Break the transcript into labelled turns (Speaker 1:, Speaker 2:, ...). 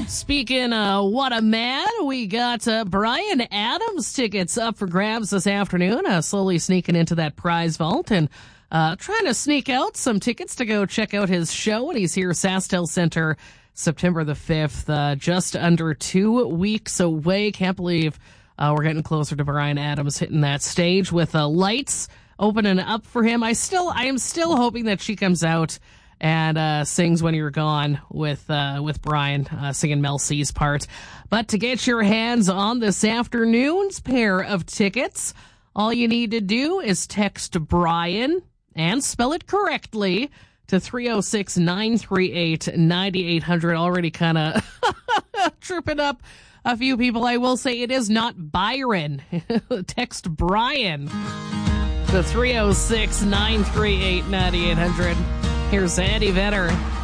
Speaker 1: Speaking of what a man, we got Bryan Adams tickets up for grabs this afternoon, slowly sneaking into that prize vault and trying to sneak out some tickets to go check out his show when he's here at SaskTel Center September the 5th, just under 2 weeks away. Can't believe we're getting closer to Bryan Adams hitting that stage with lights opening up for him. I am still hoping that she comes out and sings When You're Gone with Bryan, singing Mel C's part. But to get your hands on this afternoon's pair of tickets, all you need to do is text Bryan and spell it correctly to 306-938-9800. Already kind of tripping up a few people. I will say it is not Byron. Text Bryan to 306-938-9800. Here's Eddie Vedder.